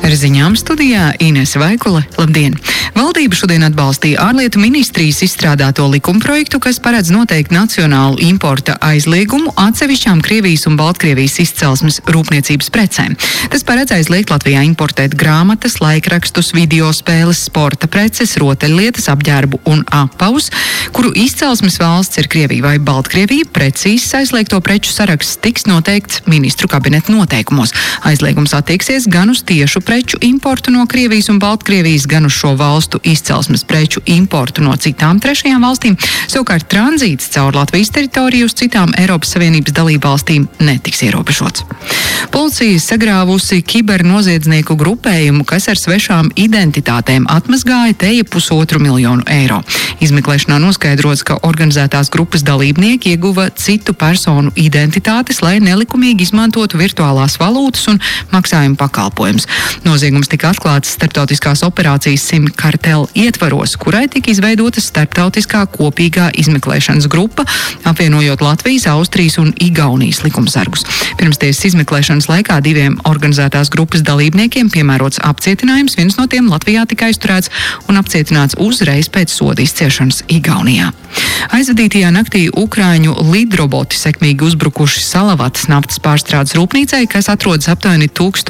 Ar ziņām studijā Inese Vaikule. Labdien! Valdība šodien atbalstīja ārlietu ministrijas izstrādāto likumprojektu, kas paredz noteikt nacionālu importa aizliegumu atsevišķām Krievijas un Baltkrievijas izcelsmes rūpniecības precēm. Tas paredz aizliegt Latvijā importēt grāmatas, laikrakstus, videospēles, sporta preces, rotaļlietas, apģērbu un apavus, kuru izcelsmes valsts ir Krievija vai Baltkrievija. Precīzs aizliegto preču saraksts tiks noteikts ministru kabineta noteikumos. Aizliegums attieksies gan uz tiešu preču importu no Krievijas un Baltkrievijas, gan uz šo valstu izcelsmes preču importu no citām trešajām valstīm. Savukārt tranzīts caur Latvijas teritoriju uz citām Eiropas Savienības dalībvalstīm netiks ierobežots. Policija sagrāvusi kibernoziedznieku grupējumu, kas ar svešām identitātēm atmazgāja teja 1,5 miljonu eiro. Izmeklēšanā noskaidrots, ka organizētās grupas dalībnieki ieguva citu personu identitātes, lai nelikumīgi izmantotu virtuālās valūtas un maksājumu pakalpojumus. Noziegums tika atklāts starptautiskās operācijas Simkartel ietvaros, kurai tika izveidota starptautiskā kopīgā izmeklēšanas grupa, apvienojot Latvijas, Austrijas un Igaunijas likumsargus. Pirmstiesas izmeklēšanas laikā 2 organizētās grupas dalībniekiem piemērots apcietinājums, viens no tiem Latvijā tika aizturēts un apcietināts uzreiz pēc soda izciešana Igaunijā. Aizvadītajā naktī Ukraiņu lidroboti sekmīgi uzbrukuši Salavatas naftas pārstrādes rūpnīcai, kas atrodas aptuveni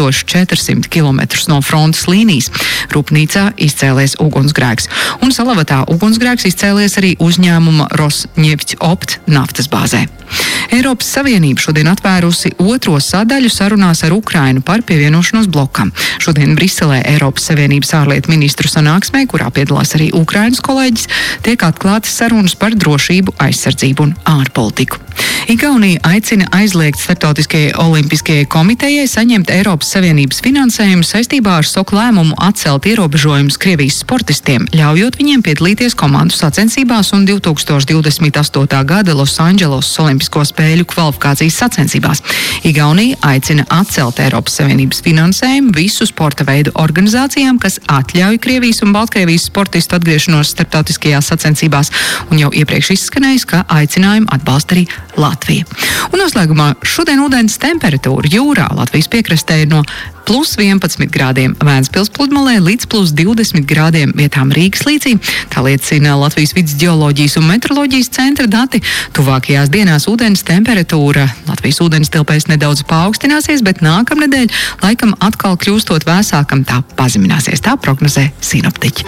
1400 km no frontes līnijas. Rūpnīcā izcēlies ugunsgrēks, un Salavatā ugunsgrēks izcēlies arī uzņēmuma Rosneftopt naftas bāzē. Eiropas Savienība šodien atvērusi 2. sadaļu sarunās ar Ukrainu par pievienošanos blokam. Šodien Briselē Eiropas Savienības ārlietu ministru sanāksmē, kurā piedalās arī Ukrainas kolēģis, tiek atklātas sarunas par drošību, aizsardzību un ārpolitiku. Igaunija aicina aizliegt Starptautiskajai olimpiskajai komitejai saņemt Eiropas Savienības finansējumu saistībā ar SOK lēmumu atcelt ierobežojumus Krievijas sportistiem, ļaujot viņiem piedalīties komandu sacensībās un 2028. gada Losandželosas Olimpisko spēļu kvalifikācijas sacensībās. Igaunija aicina atcelt Eiropas Savienības finansējumu visu sporta veidu organizācijām, kas atļauj Krievijas un Baltkrievijas sportistu atgriešanos starptautiskajās sacensībās, un jau iepriekš izskanējis, ka aicinājumu atbalsta arī Latvija. Un noslēgumā šodien ūdens temperatūra jūrā Latvijas piekrastē ir no +11 grādiem Vēncpils pludmalē līdz +20 grādiem vietām Rīgas līcī. Tā liecina Latvijas vidas ģeoloģijas un meteoroloģijas centra dati. Tuvākajās dienās ūdens temperatūra Latvijas ūdens tilpēs nedaudz paaugstināsies, bet nākamnedēļ laikam atkal kļūstot vēsākam tā pazemināsies. Tā prognozē sinoptiķi.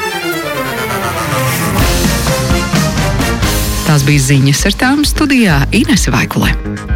Tās bija ziņas, ar tām studijā Inese Vaikule.